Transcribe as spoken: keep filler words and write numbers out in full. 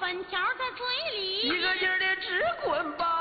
粉条在嘴里， 一个劲儿的直滚吧。